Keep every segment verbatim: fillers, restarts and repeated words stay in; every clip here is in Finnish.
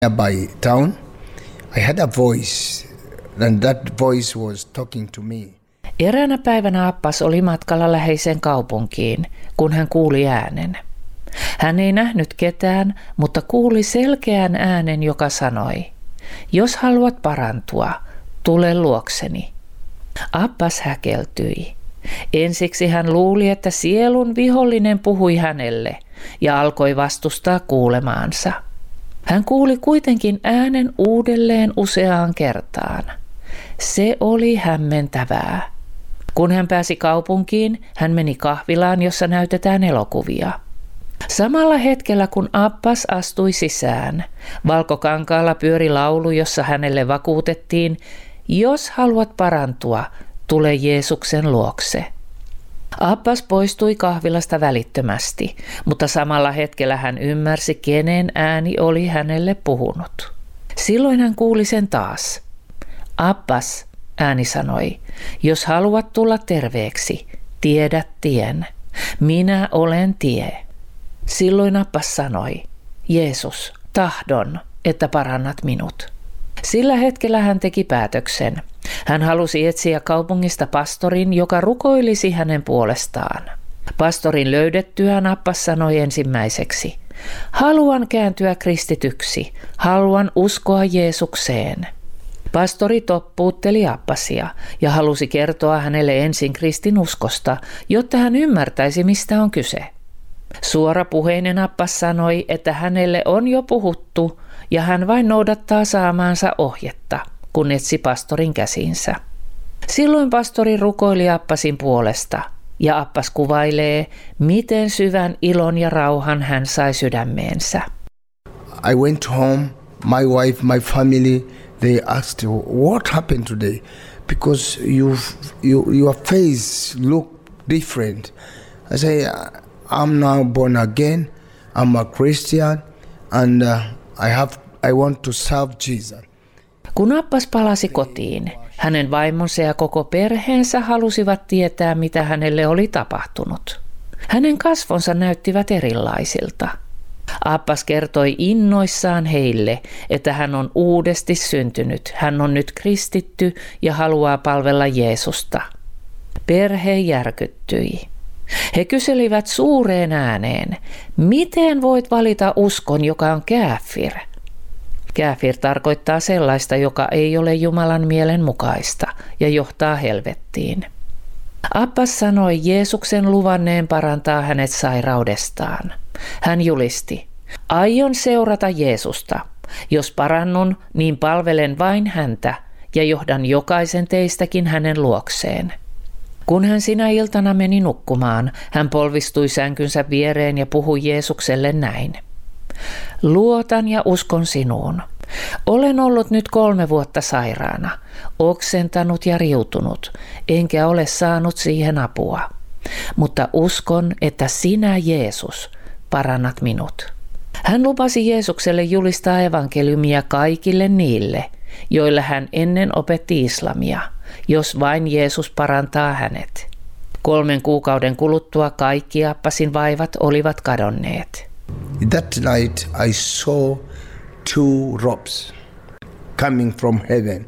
By town, I had a voice, and that voice was talking to me. Eräänä päivänä Abbas oli matkalla läheiseen kaupunkiin, kun hän kuuli äänen. Hän ei nähnyt ketään, mutta kuuli selkeän äänen, joka sanoi, jos haluat parantua, tule luokseni. Abbas häkeltyi. Ensiksi hän luuli, että sielun vihollinen puhui hänelle ja alkoi vastustaa kuulemaansa. Hän kuuli kuitenkin äänen uudelleen useaan kertaan. Se oli hämmentävää. Kun hän pääsi kaupunkiin, hän meni kahvilaan, jossa näytetään elokuvia. Samalla hetkellä kun Abbas astui sisään, valkokankaalla pyöri laulu, jossa hänelle vakuutettiin, jos haluat parantua, tule Jeesuksen luokse. Abbas poistui kahvilasta välittömästi, mutta samalla hetkellä hän ymmärsi, kenen ääni oli hänelle puhunut. Silloin hän kuuli sen taas. Abbas, ääni sanoi, jos haluat tulla terveeksi, tiedät tien. Minä olen tie. Silloin Abbas sanoi, Jeesus, tahdon, että parannat minut. Sillä hetkellä hän teki päätöksen. Hän halusi etsiä kaupungista pastorin, joka rukoilisi hänen puolestaan. Pastorin löydettyään Abbas sanoi ensimmäiseksi, haluan kääntyä kristityksi, haluan uskoa Jeesukseen. Pastori toppuutteli Abbasia ja halusi kertoa hänelle ensin kristinuskosta, jotta hän ymmärtäisi, mistä on kyse. Suorapuheinen Abbas sanoi, että hänelle on jo puhuttu ja hän vain noudattaa saamaansa ohjetta, kun etsi pastorin käsinsä. Silloin pastori rukoili Abbasin puolesta ja Abbas kuvailee, miten syvän ilon ja rauhan hän sai sydämeensä. I went home, my wife, my family, they asked, what happened today? Because you, you, your face looked different. I say, I'm now born again, I'm a Christian, and uh, I have, I want to serve Jesus. Kun Abbas palasi kotiin, hänen vaimonsa ja koko perheensä halusivat tietää, mitä hänelle oli tapahtunut. Hänen kasvonsa näyttivät erilaisilta. Abbas kertoi innoissaan heille, että hän on uudesti syntynyt, hän on nyt kristitty ja haluaa palvella Jeesusta. Perhe järkyttyi. He kyselivät suureen ääneen, miten voit valita uskon, joka on kääfir? Kääfir tarkoittaa sellaista, joka ei ole Jumalan mielen mukaista ja johtaa helvettiin. Abbas sanoi Jeesuksen luvanneen parantaa hänet sairaudestaan. Hän julisti, aion seurata Jeesusta. Jos parannun, niin palvelen vain häntä ja johdan jokaisen teistäkin hänen luokseen. Kun hän sinä iltana meni nukkumaan, hän polvistui sänkynsä viereen ja puhui Jeesukselle näin. Luotan ja uskon sinuun. Olen ollut nyt kolme vuotta sairaana, oksentanut ja riutunut, enkä ole saanut siihen apua. Mutta uskon, että sinä, Jeesus, parannat minut. Hän lupasi Jeesukselle julistaa evankeliumia kaikille niille, joille hän ennen opetti islamia, jos vain Jeesus parantaa hänet. Kolmen kuukauden kuluttua kaikki Abbasin vaivat olivat kadonneet. That night I saw two ropes coming from heaven,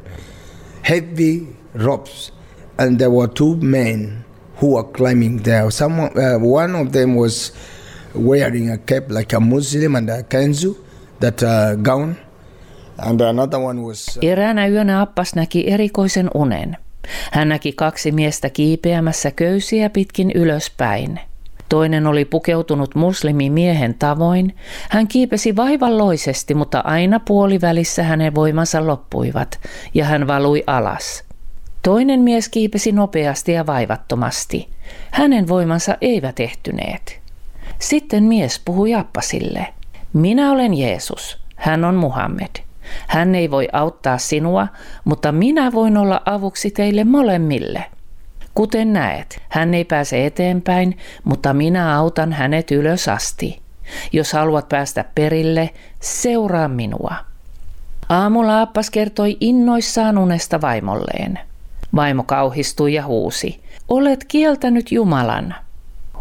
heavy ropes, and there were two men who were climbing there. Someone, uh, one of them was wearing a cape like a Muslim and a kanzu, that uh, gown, and another one was... Uh... Eräänä yönä Abbas näki erikoisen unen. Hän näki kaksi miestä kiipeämässä köysiä pitkin ylöspäin. Toinen oli pukeutunut muslimimiehen tavoin. Hän kiipesi vaivalloisesti, mutta aina puolivälissä hänen voimansa loppuivat ja hän valui alas. Toinen mies kiipesi nopeasti ja vaivattomasti. Hänen voimansa eivät ehtyneet. Sitten mies puhui Abbasille. Minä olen Jeesus, hän on Muhammed. Hän ei voi auttaa sinua, mutta minä voin olla avuksi teille molemmille. Kuten näet, hän ei pääse eteenpäin, mutta minä autan hänet ylös asti. Jos haluat päästä perille, seuraa minua. Aamulla Abbas kertoi innoissaan unesta vaimolleen. Vaimo kauhistui ja huusi, olet kieltänyt Jumalan.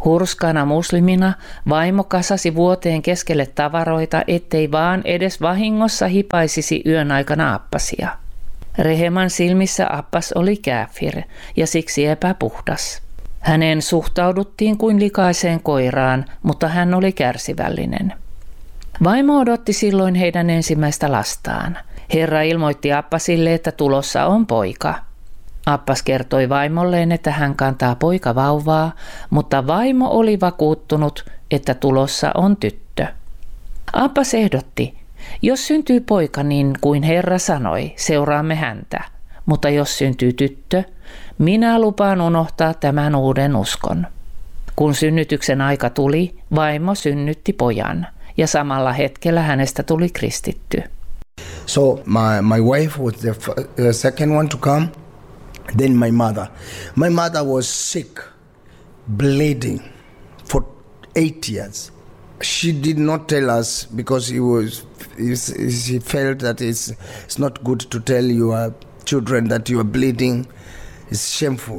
Hurskana muslimina vaimo kasasi vuoteen keskelle tavaroita, ettei vaan edes vahingossa hipaisisi yön aikana Abbasia. Reheman silmissä Abbas oli kafir ja siksi epäpuhdas. Häneen suhtauduttiin kuin likaiseen koiraan, mutta hän oli kärsivällinen. Vaimo odotti silloin heidän ensimmäistä lastaan. Herra ilmoitti Abbasille, että tulossa on poika. Abbas kertoi vaimolleen, että hän kantaa poikavauvaa, mutta vaimo oli vakuuttunut, että tulossa on tyttö. Abbas ehdotti, jos syntyy poika niin kuin Herra sanoi, seuraamme häntä, mutta jos syntyy tyttö, minä lupaan unohtaa tämän uuden uskon. Kun synnytyksen aika tuli, vaimo synnytti pojan ja samalla hetkellä hänestä tuli kristitty. So my, my wife was the f- uh, second one to come, then my mother. My mother was sick, bleeding for eight years. She did not tell us because he was, she felt that it's, it's not good to tell your children that you are bleeding. It's shameful.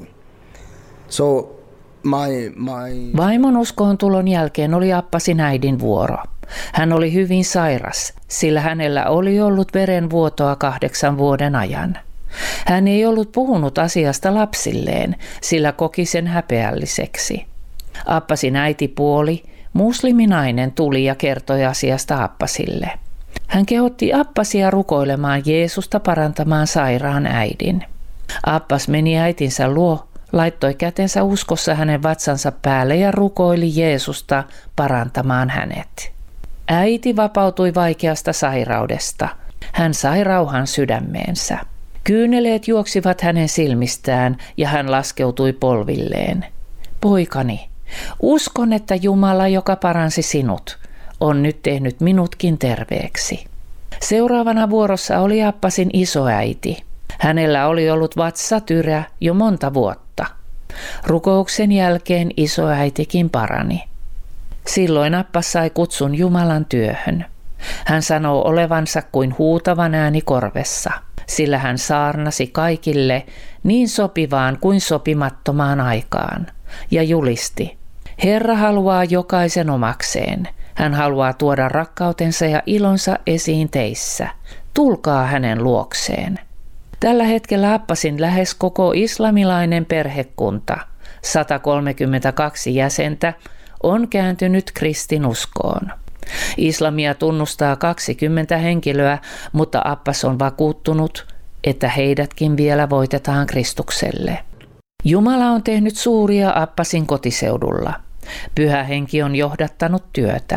So my, my... Vaimon uskoon tulon jälkeen oli Abbasin äidin vuoro. Hän oli hyvin sairas, sillä hänellä oli ollut verenvuotoa kahdeksan vuoden ajan. Hän ei ollut puhunut asiasta lapsilleen, sillä koki sen häpeälliseksi. Abbasin äitipuoli, musliminainen, tuli ja kertoi asiasta Abbasille. Hän kehotti Abbasia rukoilemaan Jeesusta parantamaan sairaan äidin. Abbas meni äitinsä luo, laittoi kätensä uskossa hänen vatsansa päälle ja rukoili Jeesusta parantamaan hänet. Äiti vapautui vaikeasta sairaudesta. Hän sai rauhan sydämeensä. Kyyneleet juoksivat hänen silmistään ja hän laskeutui polvilleen. Poikani, uskon, että Jumala, joka paransi sinut, on nyt tehnyt minutkin terveeksi. Seuraavana vuorossa oli Abbasin isoäiti. Hänellä oli ollut vatsatyrä jo monta vuotta. Rukouksen jälkeen isoäitikin parani. Silloin Abbas sai kutsun Jumalan työhön. Hän sanoo olevansa kuin huutavan ääni korvessa, sillä hän saarnasi kaikille niin sopivaan kuin sopimattomaan aikaan ja julisti: Herra haluaa jokaisen omakseen. Hän haluaa tuoda rakkautensa ja ilonsa esiin teissä. Tulkaa hänen luokseen. Tällä hetkellä Abbasin lähes koko islamilainen perhekunta, sata kolmekymmentäkaksi jäsentä, on kääntynyt kristinuskoon. Islamia tunnustaa kaksikymmentä henkilöä, mutta Abbas on vakuuttunut, että heidätkin vielä voitetaan Kristukselle. Jumala on tehnyt suuria Abbasin kotiseudulla. Pyhä henki on johdattanut työtä.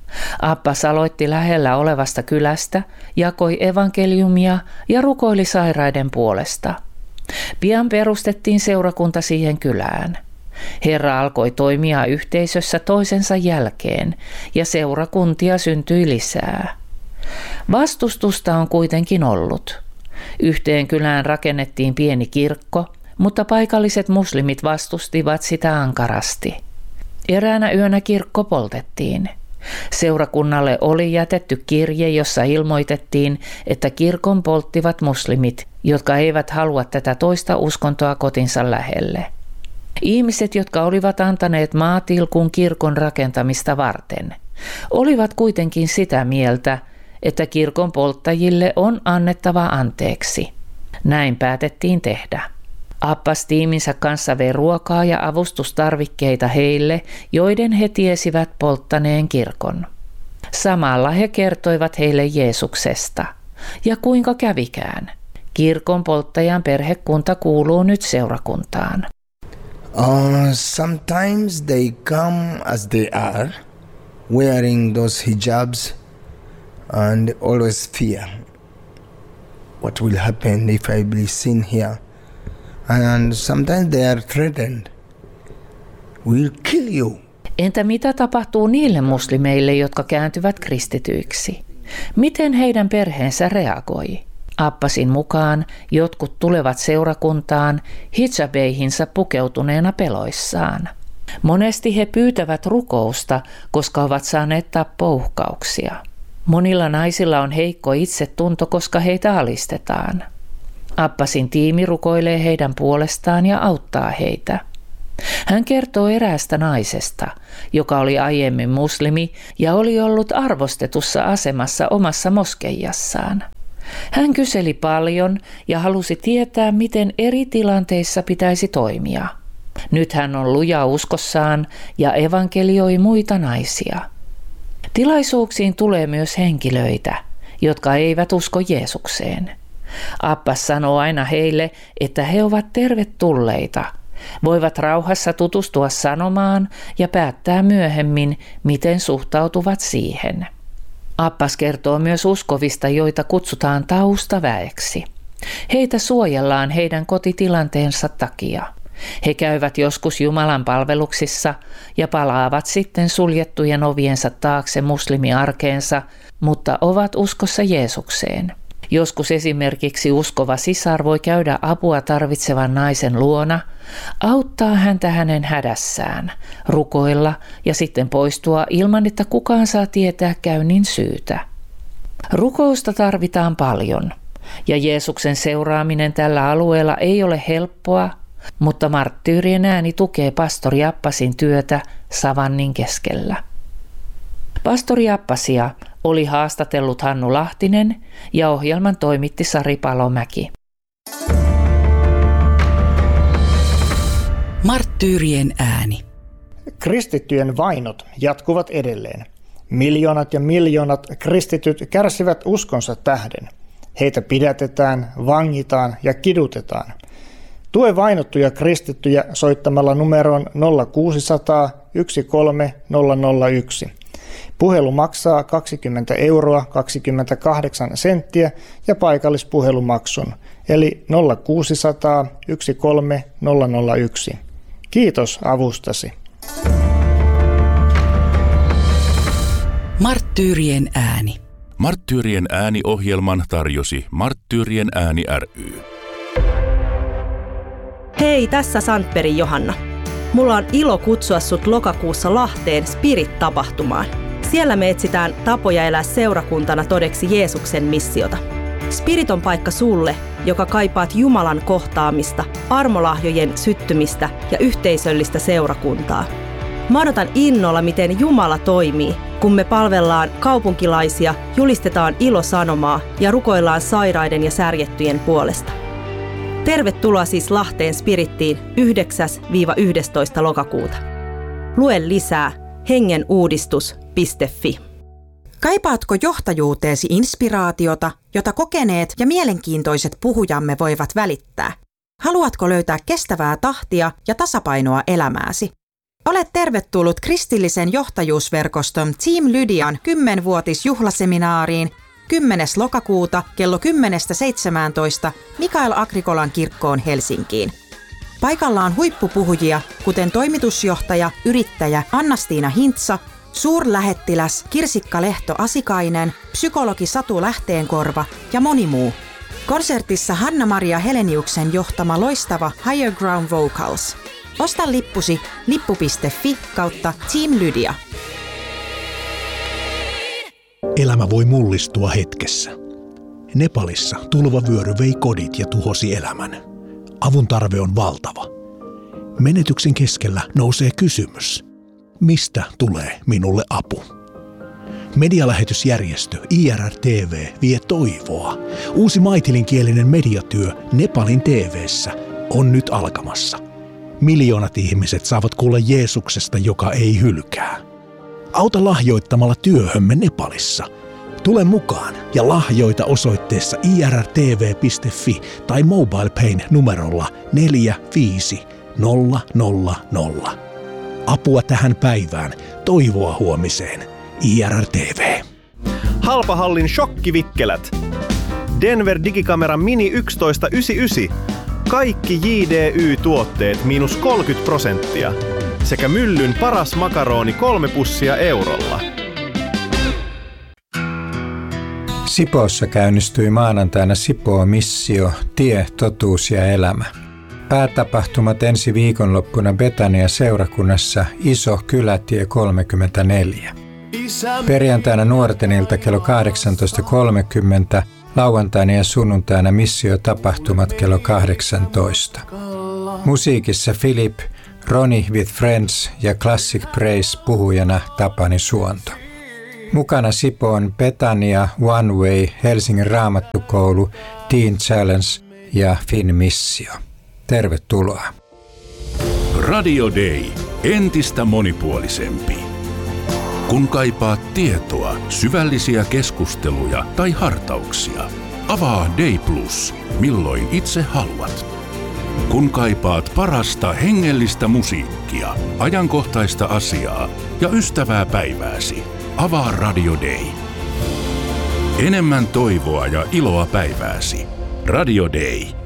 Abbas aloitti lähellä olevasta kylästä, jakoi evankeliumia ja rukoili sairaiden puolesta. Pian perustettiin seurakunta siihen kylään. Herra alkoi toimia yhteisössä toisensa jälkeen ja seurakuntia syntyi lisää. Vastustusta on kuitenkin ollut. Yhteen kylään rakennettiin pieni kirkko, mutta paikalliset muslimit vastustivat sitä ankarasti. Eräänä yönä kirkko poltettiin. Seurakunnalle oli jätetty kirje, jossa ilmoitettiin, että kirkon polttivat muslimit, jotka eivät halua tätä toista uskontoa kotinsa lähelle. Ihmiset, jotka olivat antaneet maatilkun kirkon rakentamista varten, olivat kuitenkin sitä mieltä, että kirkon polttajille on annettava anteeksi. Näin päätettiin tehdä. Abbas tiiminsä kanssa vei ruokaa ja avustustarvikkeita heille, joiden he tiesivät polttaneen kirkon. Samalla he kertoivat heille Jeesuksesta. Ja kuinka kävikään? Kirkon polttajan perhekunta kuuluu nyt seurakuntaan. Uh, sometimes they come as they are, wearing those hijabs and always fear. What will happen if I be seen here? And sometimes they are threatened. We'll kill you. Entä mitä tapahtuu niille muslimeille, jotka kääntyvät kristityiksi? Miten heidän perheensä reagoi? Abbasin mukaan jotkut tulevat seurakuntaan hijabeihinsa pukeutuneena peloissaan. Monesti he pyytävät rukousta, koska ovat saaneet tappouhkauksia. Monilla naisilla on heikko itsetunto, koska heitä alistetaan. Abbasin tiimi rukoilee heidän puolestaan ja auttaa heitä. Hän kertoo eräästä naisesta, joka oli aiemmin muslimi ja oli ollut arvostetussa asemassa omassa moskeijassaan. Hän kyseli paljon ja halusi tietää, miten eri tilanteissa pitäisi toimia. Nyt hän on luja uskossaan ja evankelioi muita naisia. Tilaisuuksiin tulee myös henkilöitä, jotka eivät usko Jeesukseen. Abbas sanoo aina heille, että he ovat tervetulleita, voivat rauhassa tutustua sanomaan ja päättää myöhemmin, miten suhtautuvat siihen. Abbas kertoo myös uskovista, joita kutsutaan taustaväeksi. Heitä suojellaan heidän kotitilanteensa takia. He käyvät joskus Jumalan palveluksissa ja palaavat sitten suljettujen oviensa taakse muslimiarkeensa, mutta ovat uskossa Jeesukseen. Joskus esimerkiksi uskova sisar voi käydä apua tarvitsevan naisen luona, auttaa häntä hänen hädässään, rukoilla ja sitten poistua ilman, että kukaan saa tietää käynnin syytä. Rukousta tarvitaan paljon, ja Jeesuksen seuraaminen tällä alueella ei ole helppoa, mutta marttyyrien ääni tukee pastori Abbasin työtä savannin keskellä. Pastori Abbasia oli haastatellut Hannu Lahtinen ja ohjelman toimitti Sari Palomäki. Marttyyrien ääni. Kristittyjen vainot jatkuvat edelleen. Miljoonat ja miljoonat kristityt kärsivät uskonsa tähden. Heitä pidätetään, vangitaan ja kidutetaan. Tue vainottuja kristittyjä soittamalla numeroon nolla kuusi nolla nolla yksi kolme nolla nolla yksi. Puhelu maksaa kaksikymmentä euroa kaksikymmentäkahdeksan senttiä ja paikallispuhelumaksun, eli nolla kuusi nolla nolla yksi kolme nolla nolla yksi. Kiitos avustasi. Marttyyrien ääni. Marttyyrien ääni-ohjelman tarjosi Marttyyrien ääni ry. Hei, tässä Sandbergin Johanna. Mulla on ilo kutsua sut lokakuussa Lahteen Spirit-tapahtumaan. Siellä me etsitään tapoja elää seurakuntana todeksi Jeesuksen missiota. Spirit on paikka sulle, joka kaipaat Jumalan kohtaamista, armolahjojen syttymistä ja yhteisöllistä seurakuntaa. Mä odotan innolla, miten Jumala toimii, kun me palvellaan kaupunkilaisia, julistetaan ilosanomaa ja rukoillaan sairaiden ja särjettyjen puolesta. Tervetuloa siis Lahteen Spirittiin yhdeksäs yhdestoista lokakuuta. Lue lisää hengenuudistus piste fi. Kaipaatko johtajuuteesi inspiraatiota, jota kokeneet ja mielenkiintoiset puhujamme voivat välittää? Haluatko löytää kestävää tahtia ja tasapainoa elämääsi? Olet tervetullut kristillisen johtajuusverkoston Team Lydian kymmenvuotisjuhlaseminaariin kymmenes lokakuuta kello kymmenestä seitsemääntoista Mikael Agrikolan kirkkoon Helsinkiin. Paikalla on huippupuhujia, kuten toimitusjohtaja, yrittäjä Anna-Stiina Hintsa, suurlähettiläs Kirsikka Lehto-Asikainen, psykologi Satu Lähteenkorva ja moni muu. Konsertissa Hanna-Maria Heleniuksen johtama loistava Higher Ground Vocals. Osta lippusi lippu piste fi kautta Team Lydia. Elämä voi mullistua hetkessä. Nepalissa tulvavyöry vei kodit ja tuhosi elämän. Avun tarve on valtava. Menetyksen keskellä nousee kysymys. Mistä tulee minulle apu? Medialähetysjärjestö I R R T V vie toivoa. Uusi maitilinkielinen mediatyö Nepalin T V:ssä on nyt alkamassa. Miljoonat ihmiset saavat kuulla Jeesuksesta, joka ei hylkää. Auta lahjoittamalla työhömme Nepalissa. Tule mukaan ja lahjoita osoitteessa i r r t v piste fi tai MobilePayn numerolla neljä viisi nolla nolla nolla. Apua tähän päivään, toivoa huomiseen. I R R T V. Halpahallin shokkivikkelät. Denver Digikamera Mini yksitoista yhdeksänkymmentäyhdeksän. Kaikki J D Y-tuotteet miinus kolmekymmentä prosenttia. Sekä Myllyn paras makaroni kolme pussia eurolla. Sipoossa käynnistyi maanantaina Sipoo-missio Tie, totuus ja elämä. Päätapahtumat ensi viikonloppuna Betania seurakunnassa Iso Kylätie kolmekymmentäneljä. Perjantaina nuorten ilta kello kahdeksantoista kolmekymmentä, lauantaina ja sunnuntaina missiotapahtumat kello kahdeksantoista. Musiikissa Philip, Ronnie with Friends ja Classic Praise puhujana Tapani Suonto. Mukana Sipoon Betania, One Way, Helsingin Raamattukoulu, Teen Challenge ja Finn Missio. Tervetuloa. Radio Day. Entistä monipuolisempi. Kun kaipaat tietoa, syvällisiä keskusteluja tai hartauksia, avaa Day Plus, milloin itse haluat. Kun kaipaat parasta hengellistä musiikkia, ajankohtaista asiaa ja ystävää päivääsi, avaa Radio Day. Enemmän toivoa ja iloa päivääsi. Radio Day.